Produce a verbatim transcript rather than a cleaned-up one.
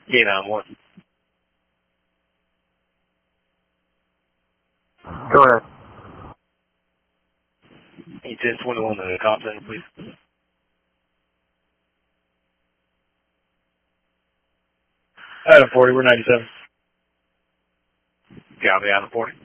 K nine one. Go ahead. eight ten twenty-one to the call center, please. Adam forty, we're ninety-seven. Copy, Adam forty.